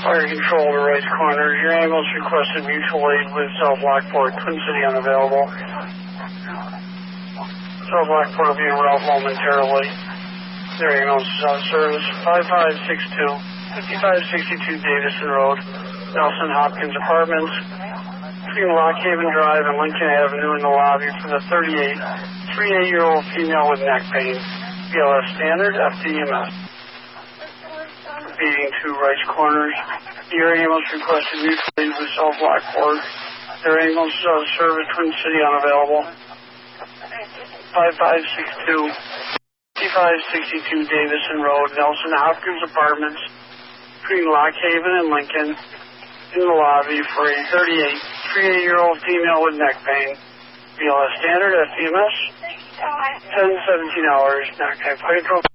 Fire control to Rice Corners. Your ambulance requested mutual aid with South Lockport. Twin City unavailable. South Lockport will be en route momentarily. Their ambulance is out of service. 5562 Davison Road, Nelson Hopkins Apartments, between Lock Haven Drive and Lincoln Avenue in the lobby for the 38-year-old female with neck pain. BLS standard, FDMS. Beating to Rice Corners. Your ambulance requested mutual aid with South Lockport. Their ambulance is out of service. Twin City unavailable. 5562 Davison Road, Nelson Hopkins Apartments, between Lock Haven and Lincoln, in the lobby for a 38-year-old female with neck pain. BLS standard, FDMS, 10-17 hours, Narcotic Fire Control.